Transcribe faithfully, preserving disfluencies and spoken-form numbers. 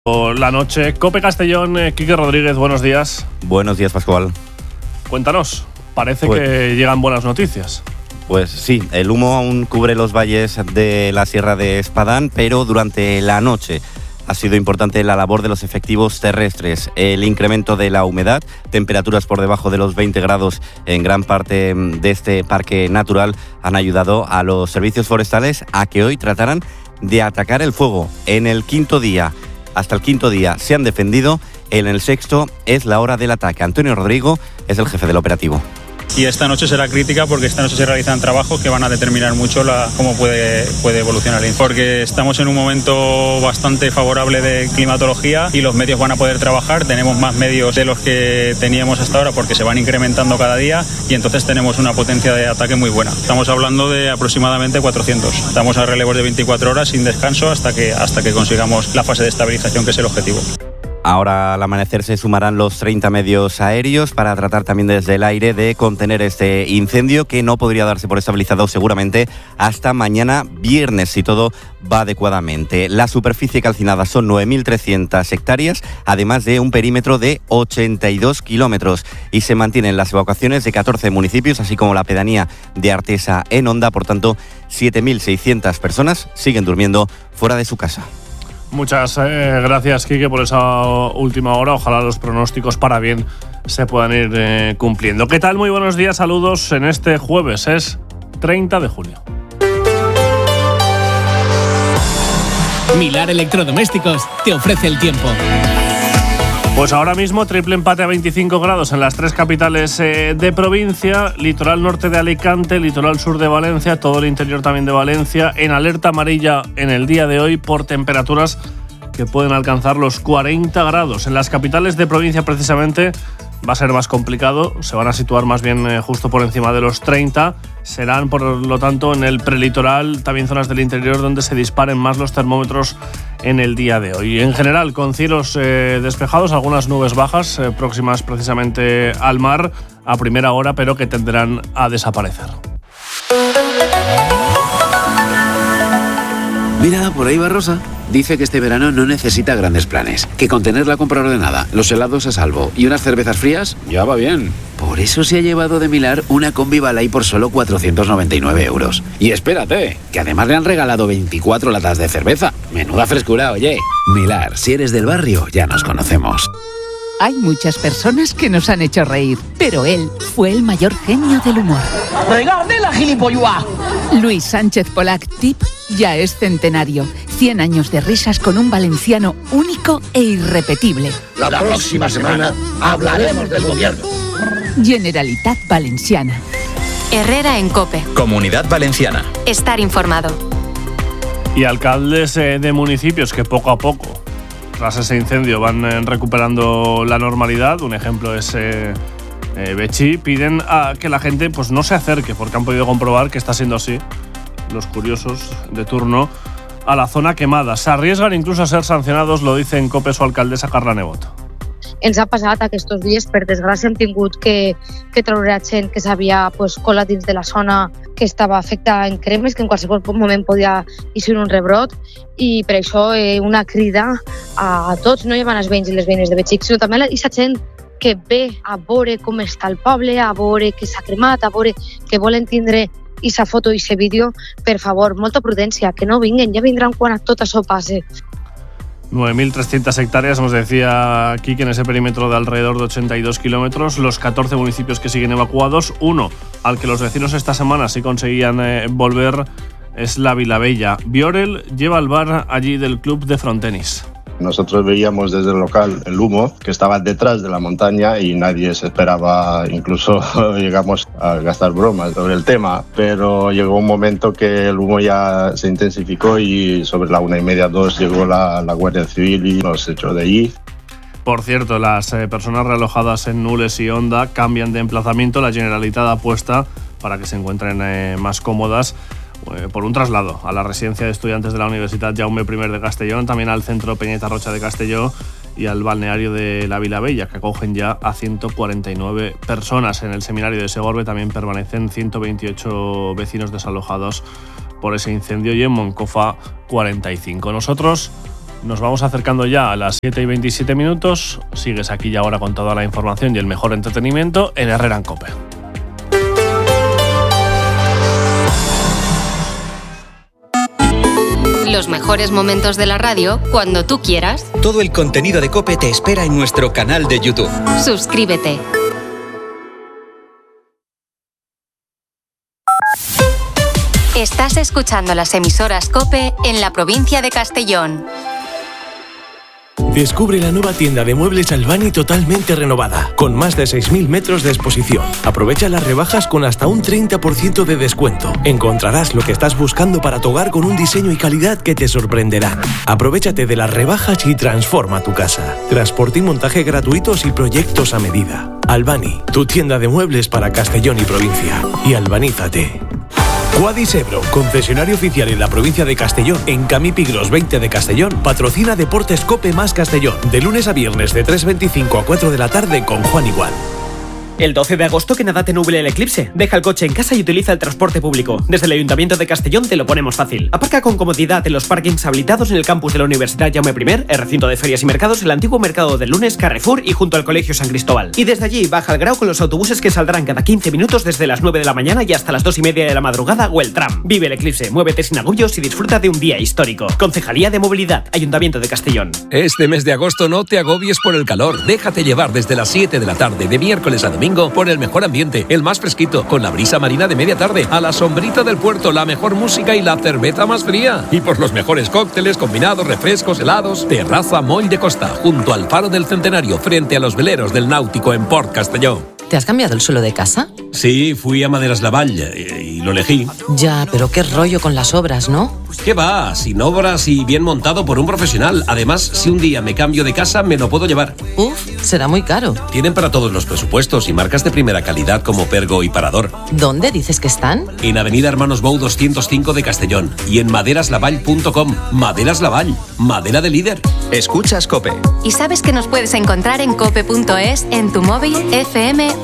La noche. Cope Castellón, eh, Quique Rodríguez, buenos días. Buenos días, Pascual. Cuéntanos, parece pues, que llegan buenas noticias. Pues sí, el humo aún cubre los valles de la Sierra de Espadán, pero durante la noche ha sido importante la labor de los efectivos terrestres. El incremento de la humedad, temperaturas por debajo de los veinte grados en gran parte de este parque natural han ayudado a los servicios forestales a que hoy trataran de atacar el fuego. En el quinto día, hasta el quinto día se han defendido, en el sexto es la hora del ataque. Antonio Rodrigo es el jefe del operativo. Y esta noche será crítica porque esta noche se realizan trabajos que van a determinar mucho la, cómo puede, puede evolucionar. Porque estamos en un momento bastante favorable de climatología y los medios van a poder trabajar. Tenemos más medios de los que teníamos hasta ahora porque se van incrementando cada día y entonces tenemos una potencia de ataque muy buena. Estamos hablando de aproximadamente cuatrocientos. Estamos a relevos de veinticuatro horas sin descanso hasta que, hasta que consigamos la fase de estabilización, que es el objetivo. Ahora al amanecer se sumarán los treinta medios aéreos para tratar también desde el aire de contener este incendio, que no podría darse por estabilizado seguramente hasta mañana viernes si todo va adecuadamente. La superficie calcinada son nueve mil trescientas hectáreas, además de un perímetro de ochenta y dos kilómetros, y se mantienen las evacuaciones de catorce municipios, así como la pedanía de Artesa en Onda. Por tanto, siete mil seiscientas personas siguen durmiendo fuera de su casa. Muchas eh, gracias, Quique, por esa última hora. Ojalá los pronósticos para bien se puedan ir eh, cumpliendo. ¿Qué tal? Muy buenos días, saludos en este jueves, es treinta de julio. Milar Electrodomésticos te ofrece el tiempo. Pues ahora mismo triple empate a veinticinco grados en las tres capitales eh, de provincia, litoral norte de Alicante, litoral sur de Valencia, todo el interior también de Valencia, en alerta amarilla en el día de hoy por temperaturas que pueden alcanzar los cuarenta grados. En las capitales de provincia precisamente va a ser más complicado, se van a situar más bien eh, justo por encima de los treinta, serán por lo tanto en el prelitoral, también zonas del interior donde se disparen más los termómetros en el día de hoy. En general, con cielos eh, despejados, algunas nubes bajas eh, próximas precisamente al mar a primera hora, pero que tenderán a desaparecer. Mira, por ahí va Rosa. Dice que este verano no necesita grandes planes, que con tener la compra ordenada, los helados a salvo y unas cervezas frías, ya va bien. Por eso se ha llevado de Milar una Combi Balay por solo cuatrocientos noventa y nueve euros. Y espérate, que además le han regalado veinticuatro latas de cerveza. Menuda frescura, oye. Milar, si eres del barrio, ya nos conocemos. Hay muchas personas que nos han hecho reír, pero él fue el mayor genio del humor. ¡Regarde la gilipollua! Luis Sánchez Polac Tip ya es centenario. cien años de risas con un valenciano único e irrepetible. La próxima semana hablaremos del gobierno. Generalitat Valenciana. Herrera en COPE. Comunidad Valenciana. Estar informado. Y alcaldes eh, de municipios que poco a poco, tras ese incendio, van eh, recuperando la normalidad. Un ejemplo es eh, eh, Betxí. Piden a que la gente pues no se acerque porque han podido comprobar que está siendo así. Los curiosos de turno a la zona quemada. Se arriesgan incluso a ser sancionados, lo dice en COPE su alcaldesa Carla Nebot. Ens ha passat aquests dies, per desgràcia hem tingut que, que treure gent que s'havia pues, colat dins de la zona que estava afectada en cremes, que en qualsevol moment podia eixir un rebrot, i per això eh, una crida a, a tots, no llevan els veïns i les veïnes de Betxí, sinó també a aquesta gent que ve a veure com està el poble, a veure que s'ha cremat, a veure que volen tindre aquesta foto i aquest vídeo. Per favor, molta prudència, que no vinguen, ja vindran quan tot això passe. nueve mil trescientas hectáreas, nos decía Quique, en ese perímetro de alrededor de ochenta y dos kilómetros, los catorce municipios que siguen evacuados. Uno al que los vecinos esta semana sí conseguían eh, volver es la Vilabella. Biorel lleva el bar allí del club de frontenis. Nosotros veíamos desde el local el humo que estaba detrás de la montaña y nadie se esperaba, incluso llegamos a gastar bromas sobre el tema, pero llegó un momento que el humo ya se intensificó y sobre la una y media, dos llegó la, la Guardia Civil y nos echó de allí. Por cierto, las eh, personas realojadas en Nules y Onda cambian de emplazamiento. La Generalitat apuesta para que se encuentren eh, más cómodas por un traslado a la residencia de estudiantes de la Universitat Jaume primero de Castellón, también al centro Peñeta Rocha de Castelló y al balneario de la Vilabella, que acogen ya a ciento cuarenta y nueve personas. En el seminario de Segorbe también permanecen ciento veintiocho vecinos desalojados por ese incendio y en Moncofa cuarenta y cinco. Nosotros Nos vamos acercando ya a las siete y veintisiete minutos. Sigues aquí y ahora con toda la información y el mejor entretenimiento en Herrera en COPE. Los mejores momentos de la radio cuando tú quieras. Todo el contenido de COPE te espera en nuestro canal de YouTube. Suscríbete. Estás escuchando las emisoras COPE en la provincia de Castellón. Descubre la nueva tienda de muebles Albani totalmente renovada, con más de seis mil metros de exposición. Aprovecha las rebajas con hasta un treinta por ciento de descuento. Encontrarás lo que estás buscando para tu hogar con un diseño y calidad que te sorprenderán. Aprovechate de las rebajas y transforma tu casa. Transporte y montaje gratuitos y proyectos a medida. Albani, tu tienda de muebles para Castellón y provincia. Y albanízate. Quadis Ebro, concesionario oficial en la provincia de Castellón, en Camí Pigros veinte de Castellón, patrocina Deportes COPE más Castellón, de lunes a viernes de tres veinticinco a cuatro de la tarde con Juan Igual. El doce de agosto que nada te nuble el eclipse. Deja el coche en casa y utiliza el transporte público. Desde el Ayuntamiento de Castellón te lo ponemos fácil. Aparca con comodidad en los parkings habilitados en el campus de la Universidad Jaume primero, el recinto de ferias y mercados, el antiguo mercado del lunes, Carrefour y junto al Colegio San Cristóbal. Y desde allí baja al Grau con los autobuses que saldrán cada quince minutos desde las nueve de la mañana y hasta las dos y media de la madrugada o el tram. Vive el eclipse, muévete sin agobios y disfruta de un día histórico. Concejalía de Movilidad, Ayuntamiento de Castellón. Este mes de agosto no te agobies por el calor. Déjate llevar desde las siete de la tarde de miércoles a domingo por el mejor ambiente, el más fresquito, con la brisa marina de media tarde, a la sombrita del puerto, la mejor música y la cerveza más fría. Y por los mejores cócteles, combinados, refrescos, helados. Terraza Moll de Costa, junto al Faro del Centenario, frente a los veleros del Náutico en Port Castelló. ¿Te has cambiado el suelo de casa? Sí, fui a Maderas Lavalle y lo elegí. Ya, pero qué rollo con las obras, ¿no? ¿Qué va? Sin obras y bien montado por un profesional. Además, si un día me cambio de casa, me lo puedo llevar. Uf, será muy caro. Tienen para todos los presupuestos y marcas de primera calidad como Pergo y Parador. ¿Dónde dices que están? En Avenida Hermanos Bou doscientos cinco de Castellón y en maderaslavall punto com. Maderas Lavall, madera de líder. Escuchas COPE. Y sabes que nos puedes encontrar en cope punto es, en tu móvil, F M